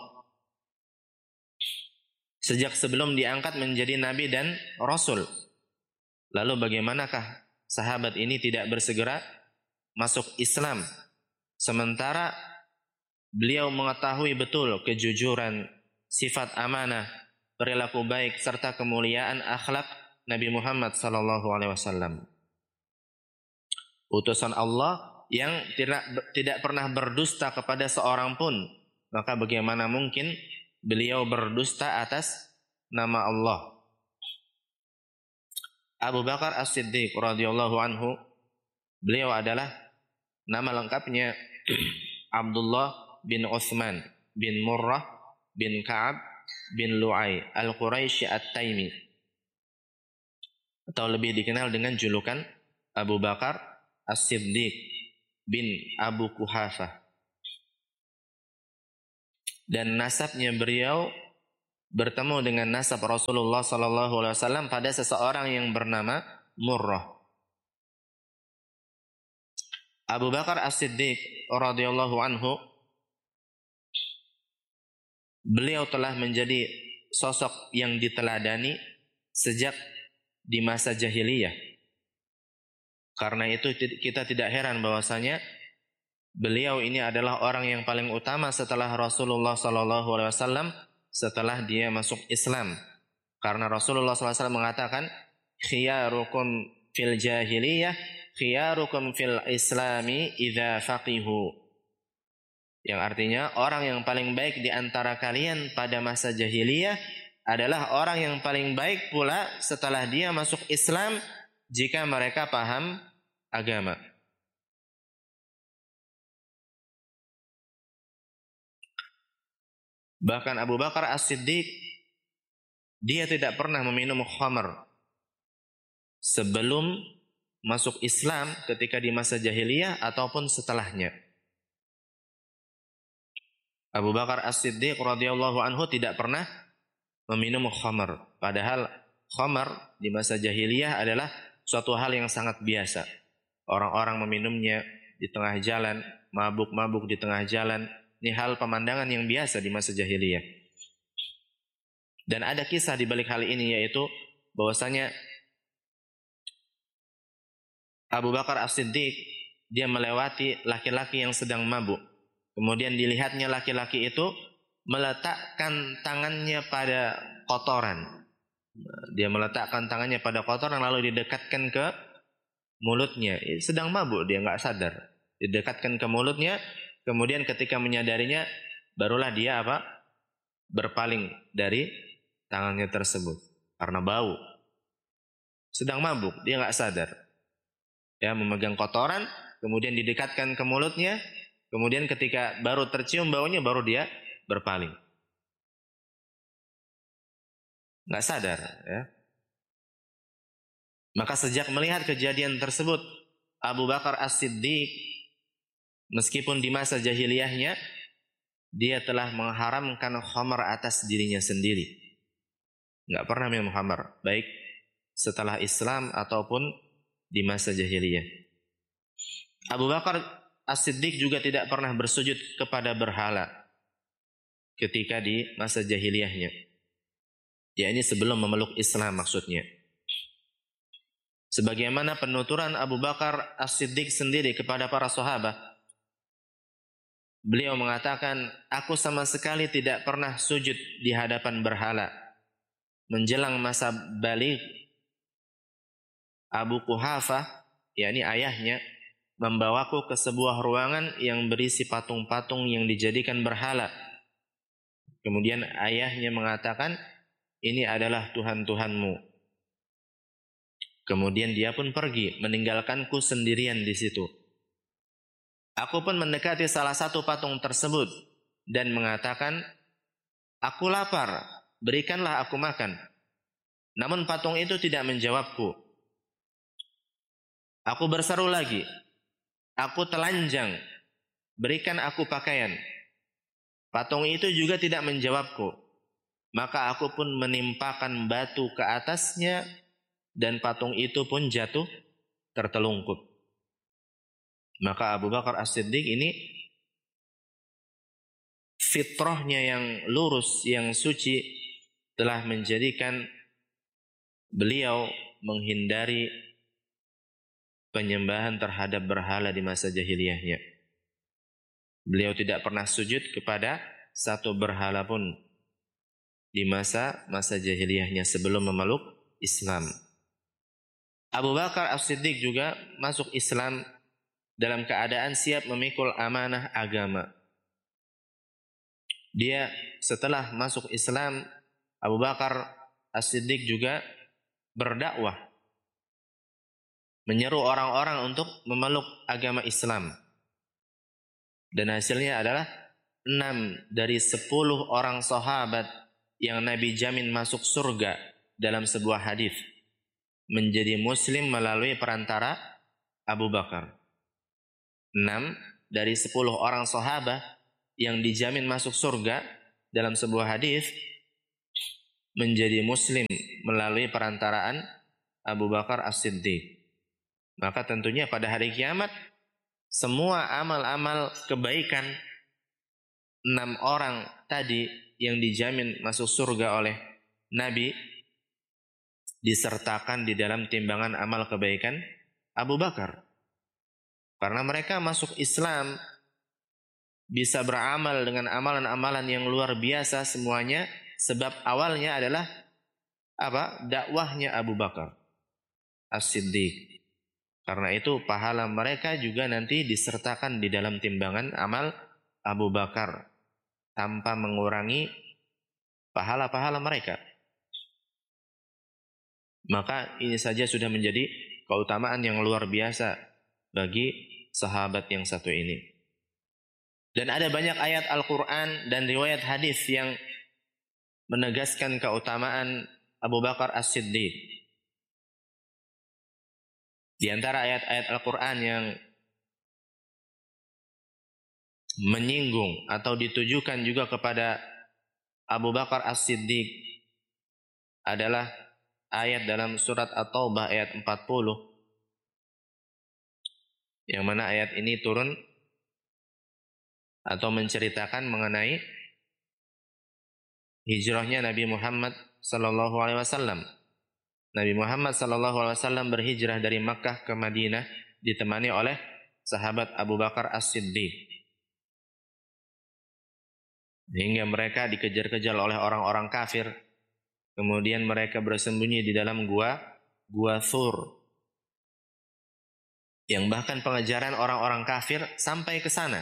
sejak sebelum diangkat menjadi nabi dan rasul. Lalu bagaimanakah sahabat ini tidak bersegera masuk Islam sementara beliau mengetahui betul kejujuran, sifat amanah, perilaku baik serta kemuliaan akhlak Nabi Muhammad sallallahu alaihi wasallam. Utusan Allah yang tidak pernah berdusta kepada seorang pun, maka bagaimana mungkin beliau berdusta atas nama Allah? Abu Bakar As-Siddiq radhiyallahu anhu, beliau adalah nama lengkapnya Abdullah bin Utsman bin Murrah bin Ka'ab bin Lu'ay Al-Quraisy At-Taimi, atau lebih dikenal dengan julukan Abu Bakar As-Siddiq bin Abu Quhafah. Dan nasabnya beliau bertemu dengan nasab Rasulullah sallallahu alaihi wasallam pada seseorang yang bernama Murrah. Abu Bakar As-Siddiq radhiyallahu anhu, beliau telah menjadi sosok yang diteladani sejak di masa jahiliyah. Karena itu kita tidak heran bahwasanya beliau ini adalah orang yang paling utama setelah Rasulullah SAW setelah dia masuk Islam. Karena Rasulullah SAW mengatakan, khiyarukum fil jahiliyah, khiyarukum fil islami idza faqihu. Yang artinya orang yang paling baik di antara kalian pada masa jahiliyah adalah orang yang paling baik pula setelah dia masuk Islam jika mereka paham agama. Bahkan Abu Bakar As-Siddiq, dia tidak pernah meminum khamr sebelum masuk Islam ketika di masa jahiliyah ataupun setelahnya. Abu Bakar As-Siddiq radhiyallahu anhu tidak pernah meminum khamr. Padahal khamr di masa jahiliyah adalah suatu hal yang sangat biasa. Orang-orang meminumnya di tengah jalan, mabuk-mabuk di tengah jalan. Ini hal pemandangan yang biasa di masa jahiliyah. Dan ada kisah di balik hal ini, yaitu bahwasanya Abu Bakar As-Siddiq, dia melewati laki-laki yang sedang mabuk. Kemudian dilihatnya laki-laki itu meletakkan tangannya pada kotoran. Dia meletakkan tangannya pada kotoran lalu didekatkan ke mulutnya. Sedang mabuk, dia nggak sadar. Didekatkan ke mulutnya. Kemudian ketika menyadarinya, barulah dia berpaling dari tangannya tersebut karena bau. Sedang mabuk, dia nggak sadar. Ya, memegang kotoran, kemudian didekatkan ke mulutnya, kemudian ketika baru tercium baunya, baru dia berpaling. Nggak sadar. Ya. Maka sejak melihat kejadian tersebut, Abu Bakar As-Siddiq, meskipun di masa jahiliyahnya, dia telah mengharamkan khamar atas dirinya sendiri. Nggak pernah minum khamar, baik setelah Islam ataupun di masa jahiliyah. Abu Bakar As-Siddiq juga tidak pernah bersujud kepada berhala ketika di masa jahiliyahnya. Ya, ini sebelum memeluk Islam maksudnya. Sebagaimana penuturan Abu Bakar As-Siddiq sendiri kepada para sahabat, beliau mengatakan, aku sama sekali tidak pernah sujud di hadapan berhala. Menjelang masa baligh, Abu Quhafah, yakni ayahnya, membawaku ke sebuah ruangan yang berisi patung-patung yang dijadikan berhala. Kemudian ayahnya mengatakan, ini adalah Tuhan-Tuhanmu. Kemudian dia pun pergi, meninggalkanku sendirian di situ. Aku pun mendekati salah satu patung tersebut dan mengatakan, aku lapar, berikanlah aku makan. Namun patung itu tidak menjawabku. Aku berseru lagi, aku telanjang, berikan aku pakaian. Patung itu juga tidak menjawabku. Maka aku pun menimpakan batu ke atasnya dan patung itu pun jatuh tertelungkup. Maka Abu Bakar As-Siddiq ini fitrahnya yang lurus, yang suci, telah menjadikan beliau menghindari penyembahan terhadap berhala di masa jahiliyahnya. Beliau tidak pernah sujud kepada satu berhala pun di masa jahiliyahnya sebelum memeluk Islam. Abu Bakar As-Siddiq juga masuk Islam dalam keadaan siap memikul amanah agama. Dia setelah masuk Islam, Abu Bakar As-Siddiq juga berdakwah, menyeru orang-orang untuk memeluk agama Islam. Dan hasilnya adalah 6 dari 10 orang sahabat yang Nabi jamin masuk surga dalam sebuah hadis menjadi muslim melalui perantara Abu Bakar. 6 dari 10 orang sahabat yang dijamin masuk surga dalam sebuah hadis menjadi muslim melalui perantaraan Abu Bakar As-Siddiq. Maka tentunya pada hari kiamat semua amal-amal kebaikan 6 orang tadi yang dijamin masuk surga oleh Nabi disertakan di dalam timbangan amal kebaikan Abu Bakar. Karena mereka masuk Islam, bisa beramal dengan amalan-amalan yang luar biasa semuanya, sebab awalnya adalah apa? Dakwahnya Abu Bakar As-Siddiq. Karena itu pahala mereka juga nanti disertakan di dalam timbangan amal Abu Bakar tanpa mengurangi pahala-pahala mereka. Maka ini saja sudah menjadi keutamaan yang luar biasa bagi sahabat yang satu ini. Dan ada banyak ayat Al-Quran dan riwayat hadis yang menegaskan keutamaan Abu Bakar As-Siddiq. Di antara ayat-ayat Al-Quran yang menyinggung atau ditujukan juga kepada Abu Bakar As-Siddiq adalah ayat dalam surat At-Taubah ayat 40, yang mana ayat ini turun atau menceritakan mengenai hijrahnya Nabi Muhammad sallallahu alaihi wasallam. Nabi Muhammad sallallahu alaihi wasallam berhijrah dari Makkah ke Madinah ditemani oleh sahabat Abu Bakar As-Siddiq. Hingga mereka dikejar-kejar oleh orang-orang kafir. Kemudian mereka bersembunyi di dalam gua Thur. Yang bahkan pengejaran orang-orang kafir sampai ke sana.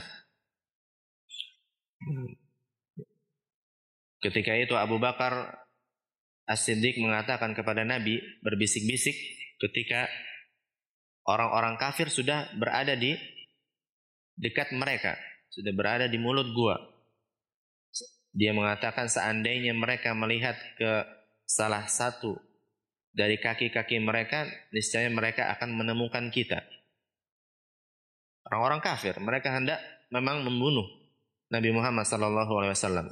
Ketika itu Abu Bakar As-Siddiq mengatakan kepada Nabi, berbisik-bisik ketika orang-orang kafir sudah berada di dekat mereka, sudah berada di mulut gua. Dia mengatakan seandainya mereka melihat ke salah satu dari kaki-kaki mereka, niscaya mereka akan menemukan kita. Orang-orang kafir, mereka hendak memang membunuh Nabi Muhammad SAW.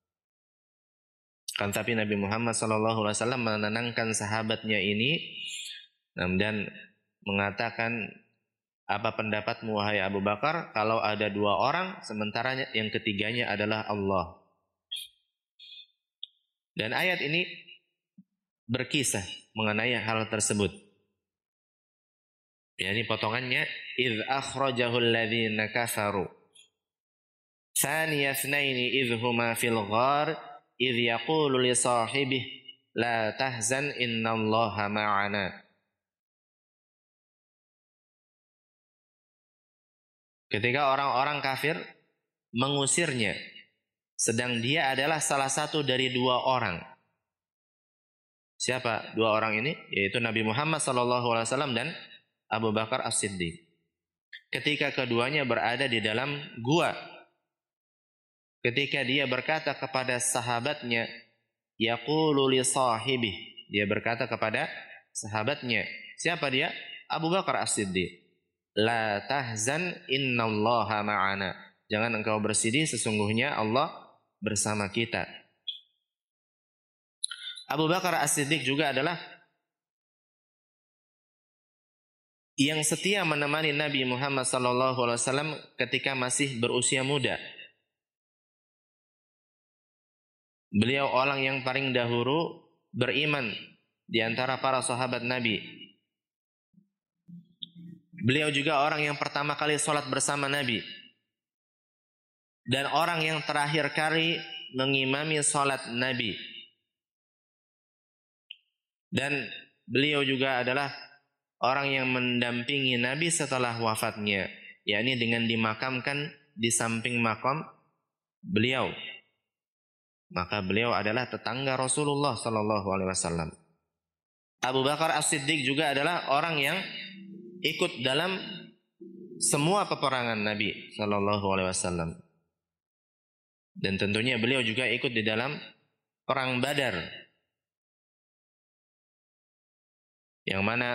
Kan tapi Nabi Muhammad SAW menenangkan sahabatnya ini dan mengatakan, apa pendapatmu wahai Abu Bakar kalau ada 2 orang sementara yang ketiganya adalah Allah. Dan ayat ini berkisah mengenai hal tersebut. Ya, ini potongannya, idz akhrajahul ladzina kafaru thaniya itsnaini idz huma fil ghar idz yaqulu li sahibihi la tahzan innallaha ma'ana. Ketika orang-orang kafir mengusirnya, sedang dia adalah salah satu dari 2 orang. Siapa 2 orang ini? Yaitu Nabi Muhammad SAW dan Abu Bakar As-Siddiq. Ketika keduanya berada di dalam gua, ketika dia berkata kepada sahabatnya, yaqulu li sahibih, dia berkata kepada sahabatnya, siapa dia? Abu Bakar As-Siddiq. La tahzan innallaha ma'ana. Jangan engkau bersedih, sesungguhnya Allah bersama kita. Abu Bakar As-Siddiq juga adalah yang setia menemani Nabi Muhammad SAW ketika masih berusia muda. Beliau orang yang paling dahulu beriman di antara para sahabat Nabi. Beliau juga orang yang pertama kali sholat bersama Nabi. Dan orang yang terakhir kali mengimami sholat Nabi. Dan beliau juga adalah orang yang mendampingi Nabi setelah wafatnya, yakni dengan dimakamkan di samping makam beliau. Maka beliau adalah tetangga Rasulullah SAW. Abu Bakar As-Siddiq juga adalah orang yang ikut dalam semua peperangan Nabi SAW. Dan tentunya beliau juga ikut di dalam perang Badar, yang mana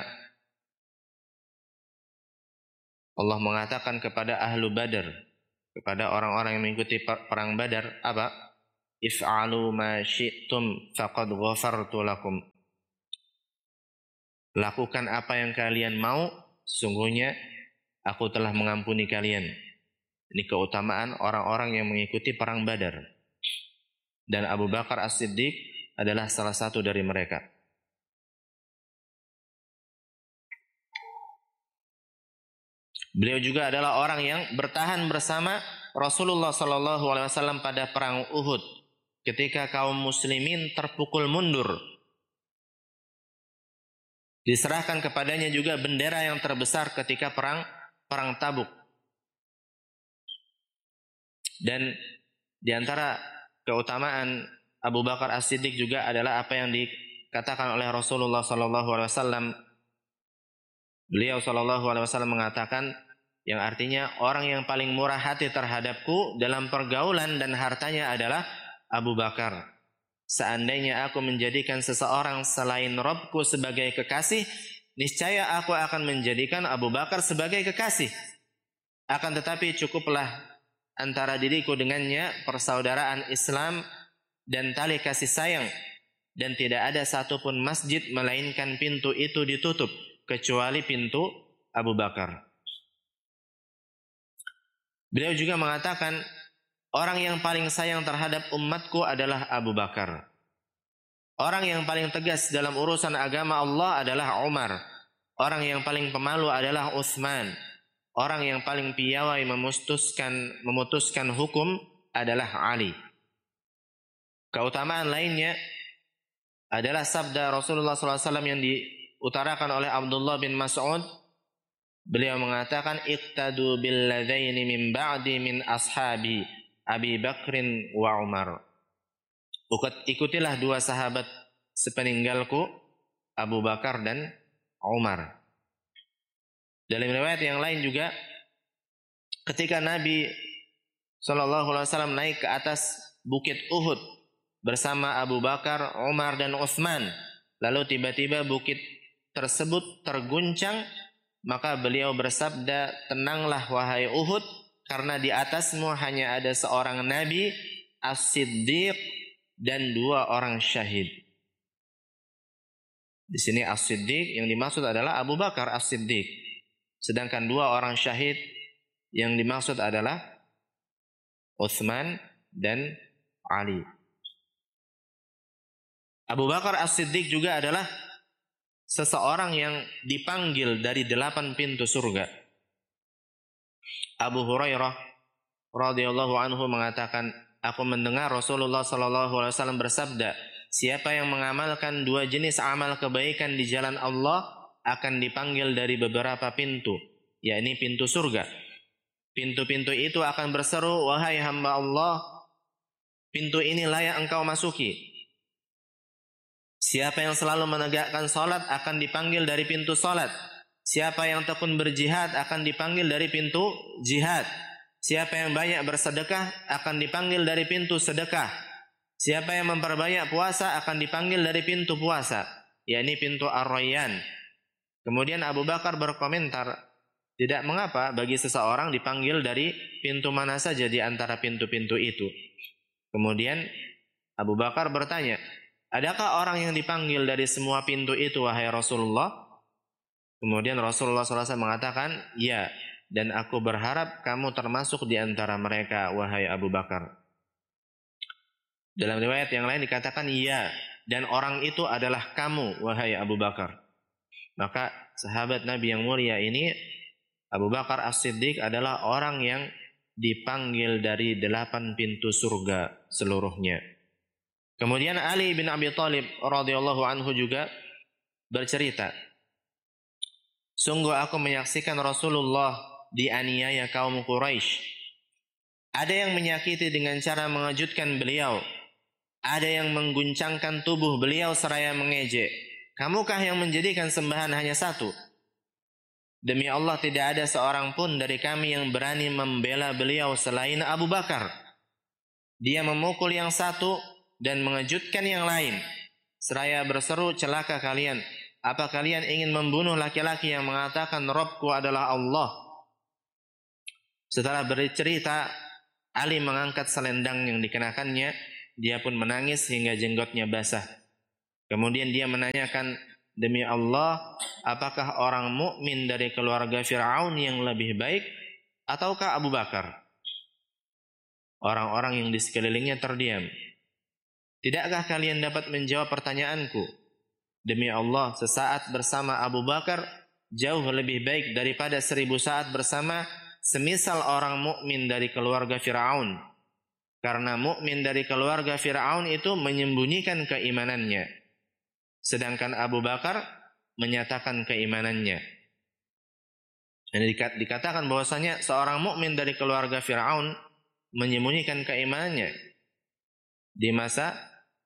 Allah mengatakan kepada ahlu Badar, kepada orang-orang yang mengikuti perang Badar, apa? If'alu ma syi'tum faqad ghafartu lakum. Lakukan apa yang kalian mau, sesungguhnya aku telah mengampuni kalian. Ini keutamaan orang-orang yang mengikuti perang Badar. Dan Abu Bakar As-Siddiq adalah salah satu dari mereka. Beliau juga adalah orang yang bertahan bersama Rasulullah SAW pada perang Uhud, ketika kaum muslimin terpukul mundur. Diserahkan kepadanya juga bendera yang terbesar ketika perang Tabuk. Dan di antara keutamaan Abu Bakar As-Siddiq juga adalah apa yang dikatakan oleh Rasulullah SAW. Beliau SAW mengatakan, yang artinya orang yang paling murah hati terhadapku dalam pergaulan dan hartanya adalah Abu Bakar. Seandainya aku menjadikan seseorang selain Rabbku sebagai kekasih, niscaya aku akan menjadikan Abu Bakar sebagai kekasih. Akan tetapi cukuplah antara diriku dengannya persaudaraan Islam dan tali kasih sayang, dan tidak ada satupun masjid melainkan pintu itu ditutup kecuali pintu Abu Bakar. Beliau juga mengatakan, orang yang paling sayang terhadap umatku adalah Abu Bakar. Orang yang paling tegas dalam urusan agama Allah adalah Umar. Orang yang paling pemalu adalah Utsman. Orang yang paling piawai memutuskan hukum adalah Ali. Keutamaan lainnya adalah sabda Rasulullah SAW yang diutarakan oleh Abdullah bin Mas'ud. Beliau mengatakan, iqtadu billadaini min ba'di min ashabi Abi Bakrin wa Umar. Ikutilah dua sahabat sepeninggalku, Abu Bakar dan Umar. Dalam riwayat yang lain juga, ketika Nabi SAW naik ke atas bukit Uhud bersama Abu Bakar, Umar dan Utsman, lalu tiba-tiba bukit tersebut terguncang, maka beliau bersabda, tenanglah wahai Uhud, karena di atasmu hanya ada seorang Nabi, As-Siddiq, dan 2 orang syahid. Di sini As-Siddiq yang dimaksud adalah Abu Bakar As-Siddiq. Sedangkan 2 orang syahid yang dimaksud adalah Utsman dan Ali. Abu Bakar As-Siddiq juga adalah seseorang yang dipanggil dari 8 pintu surga. Abu Hurairah radhiyallahu anhu mengatakan, aku mendengar Rasulullah SAW bersabda, siapa yang mengamalkan 2 jenis amal kebaikan di jalan Allah akan dipanggil dari beberapa pintu, yakni pintu surga. Pintu-pintu itu akan berseru, wahai hamba Allah, pintu ini layak engkau masuki. Siapa yang selalu menegakkan salat akan dipanggil dari pintu salat. Siapa yang tekun berjihad akan dipanggil dari pintu jihad. Siapa yang banyak bersedekah akan dipanggil dari pintu sedekah. Siapa yang memperbanyak puasa akan dipanggil dari pintu puasa, yakni pintu Ar-Rayyan. Kemudian Abu Bakar berkomentar, tidak mengapa bagi seseorang dipanggil dari pintu mana saja di antara pintu-pintu itu. Kemudian Abu Bakar bertanya, adakah orang yang dipanggil dari semua pintu itu, wahai Rasulullah? Kemudian Rasulullah SAW mengatakan, ya, dan aku berharap kamu termasuk di antara mereka, wahai Abu Bakar. Dalam riwayat yang lain dikatakan, ya, dan orang itu adalah kamu, wahai Abu Bakar. Maka sahabat Nabi yang mulia ini, Abu Bakar As-Siddiq adalah orang yang dipanggil dari 8 pintu surga seluruhnya. Kemudian Ali bin Abi Thalib radhiyallahu anhu juga bercerita, sungguh aku menyaksikan Rasulullah dianiaya kaum Quraisy. Ada yang menyakiti dengan cara mengejutkan beliau, ada yang mengguncangkan tubuh beliau seraya mengejek. Kamukah yang menjadikan sembahan hanya satu? Demi Allah tidak ada seorang pun dari kami yang berani membela beliau selain Abu Bakar. Dia memukul yang satu dan mengejutkan yang lain, seraya berseru, celaka kalian, apa kalian ingin membunuh laki-laki yang mengatakan Rabbku adalah Allah? Setelah bercerita, Ali mengangkat selendang yang dikenakannya, dia pun menangis hingga jenggotnya basah. Kemudian dia menanyakan, demi Allah, apakah orang mukmin dari keluarga Fir'aun yang lebih baik ataukah Abu Bakar? Orang-orang yang di sekelilingnya terdiam. Tidakkah kalian dapat menjawab pertanyaanku? Demi Allah, sesaat bersama Abu Bakar jauh lebih baik daripada 1000 saat bersama semisal orang mukmin dari keluarga Fir'aun. Karena mukmin dari keluarga Fir'aun itu menyembunyikan keimanannya, sedangkan Abu Bakar menyatakan keimanannya. Dan dikatakan bahwasanya seorang mukmin dari keluarga Fir'aun menyembunyikan keimanannya di masa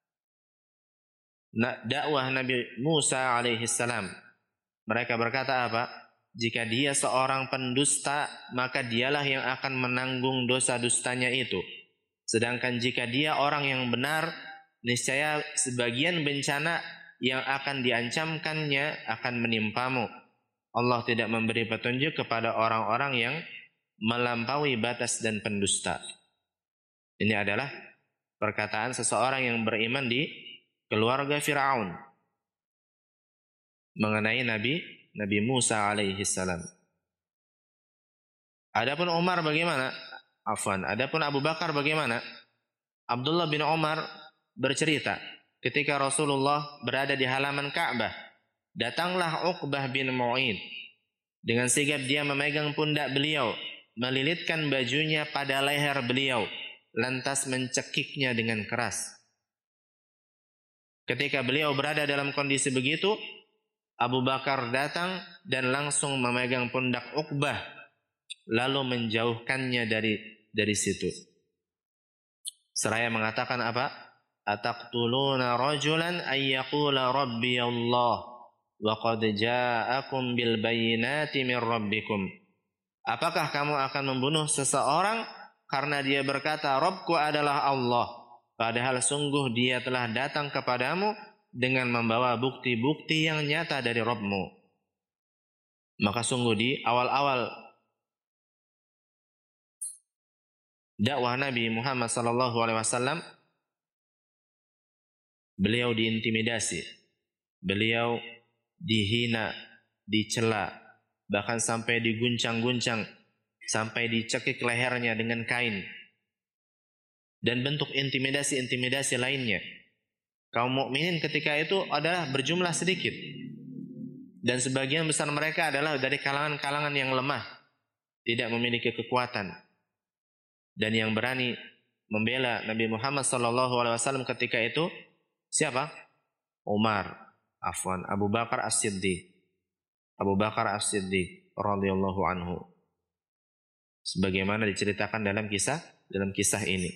dakwah Nabi Musa alaihissalam. Mereka berkata apa? Jika dia seorang pendusta, maka dialah yang akan menanggung dosa dustanya itu. Sedangkan jika dia orang yang benar, niscaya sebagian bencana yang akan diancamkannya akan menimpamu. Allah tidak memberi petunjuk kepada orang-orang yang melampaui batas dan pendusta. Ini adalah perkataan seseorang yang beriman di keluarga Fir'aun mengenai Nabi Musa alaihi salam. Adapun Umar bagaimana? Adapun Abu Bakar bagaimana? Abdullah bin Umar bercerita, ketika Rasulullah berada di halaman Ka'bah, datanglah Uqbah bin Mu'id. Dengan sigap dia memegang pundak beliau, melilitkan bajunya pada leher beliau, lantas mencekiknya dengan keras. Ketika beliau berada dalam kondisi begitu, Abu Bakar datang dan langsung memegang pundak Uqbah, lalu menjauhkannya dari situ. Seraya mengatakan apa? Ataqtuluna rajulan ay yaqula rabbi Allah wa qad ja'akum bil bayyinati min rabbikum. Apakah kamu akan membunuh seseorang karena dia berkata Rabbku adalah Allah, padahal sungguh dia telah datang kepadamu dengan membawa bukti-bukti yang nyata dari Rabbmu. Maka sungguh di awal-awal dakwah Nabi Muhammad SAW, beliau diintimidasi, beliau dihina, dicela, bahkan sampai diguncang-guncang, sampai dicekik lehernya dengan kain, dan bentuk intimidasi-intimidasi lainnya. Kaum mukminin ketika itu adalah berjumlah sedikit, dan sebagian besar mereka adalah dari kalangan-kalangan yang lemah, tidak memiliki kekuatan. Dan yang berani membela Nabi Muhammad SAW ketika itu siapa? Abu Bakar As-Siddiq. Abu Bakar As-Siddiq radhiyallahu anhu. Sebagaimana diceritakan dalam kisah ini.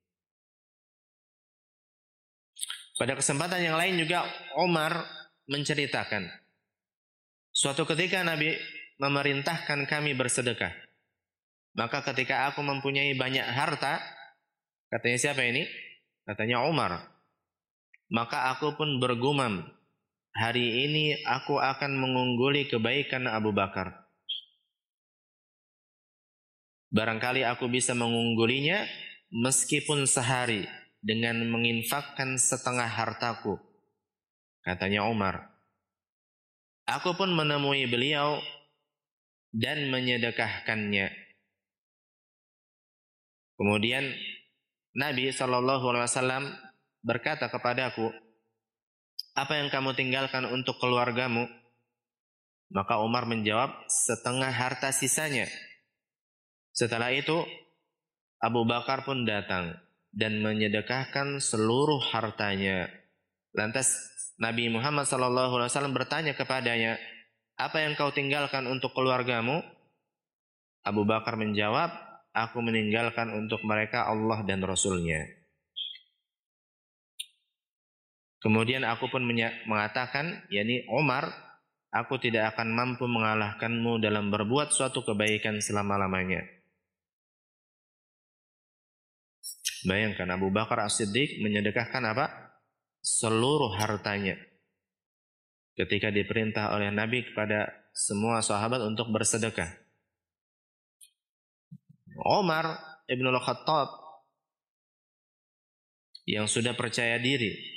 Pada kesempatan yang lain juga Umar menceritakan, suatu ketika Nabi memerintahkan kami bersedekah. Maka ketika aku mempunyai banyak harta, katanya siapa ini? Katanya Umar. Maka aku pun bergumam, hari ini aku akan mengungguli kebaikan Abu Bakar. Barangkali aku bisa mengunggulinya meskipun sehari dengan menginfakkan setengah hartaku, katanya Umar. Aku pun menemui beliau dan menyedekahkannya. Kemudian Nabi SAW berkata kepadaku, apa yang kamu tinggalkan untuk keluargamu? Maka Umar menjawab, setengah harta sisanya. Setelah itu Abu Bakar pun datang dan menyedekahkan seluruh hartanya. Lantas Nabi Muhammad SAW bertanya kepadanya, apa yang kau tinggalkan untuk keluargamu? Abu Bakar menjawab, aku meninggalkan untuk mereka Allah dan Rasulnya. Kemudian aku pun mengatakan, yakni Umar, aku tidak akan mampu mengalahkanmu dalam berbuat suatu kebaikan selama-lamanya. Bayangkan Abu Bakar As-Siddiq menyedekahkan apa? Seluruh hartanya. Ketika diperintah oleh Nabi kepada semua sahabat untuk bersedekah. Umar Ibn Al-Khattab yang sudah percaya diri,